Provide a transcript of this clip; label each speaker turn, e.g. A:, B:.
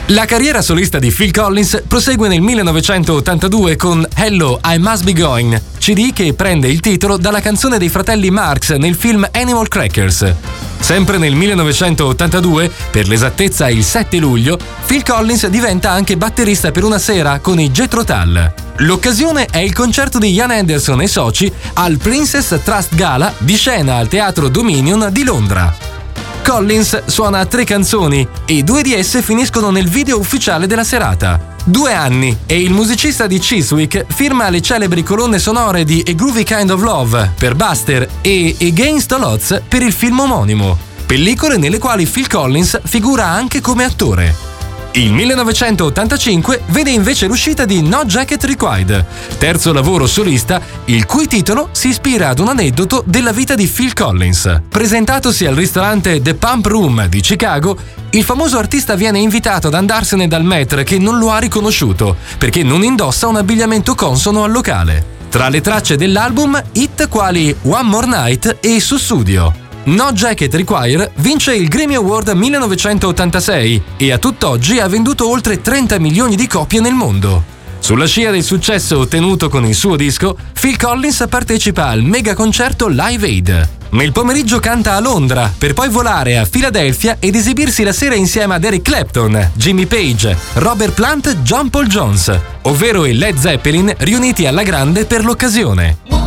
A: La carriera solista di Phil Collins prosegue nel 1982 con Hello, I Must Be Going, CD che prende il titolo dalla canzone dei fratelli Marx nel film Animal Crackers. Sempre nel 1982, per l'esattezza il 7 luglio, Phil Collins diventa anche batterista per una sera con i Jethro Tull. L'occasione è il concerto di Ian Anderson e soci al Princess Trust Gala di scena al Teatro Dominion di Londra. Collins suona 3 canzoni e 2 di esse finiscono nel video ufficiale della serata. 2 anni e il musicista di Chiswick firma le celebri colonne sonore di A Groovy Kind of Love per Buster e Against All Odds per il film omonimo, pellicole nelle quali Phil Collins figura anche come attore. Il 1985 vede invece l'uscita di No Jacket Required, terzo lavoro solista, il cui titolo si ispira ad un aneddoto della vita di Phil Collins. Presentatosi al ristorante The Pump Room di Chicago, il famoso artista viene invitato ad andarsene dal maître che non lo ha riconosciuto, perché non indossa un abbigliamento consono al locale. Tra le tracce dell'album, hit quali One More Night e Sussudio. No Jacket Required vince il Grammy Award 1986 e a tutt'oggi ha venduto oltre 30 milioni di copie nel mondo. Sulla scia del successo ottenuto con il suo disco, Phil Collins partecipa al mega concerto Live Aid. Nel pomeriggio canta a Londra, per poi volare a Filadelfia ed esibirsi la sera insieme ad Eric Clapton, Jimmy Page, Robert Plant, John Paul Jones, ovvero i Led Zeppelin riuniti alla grande per l'occasione.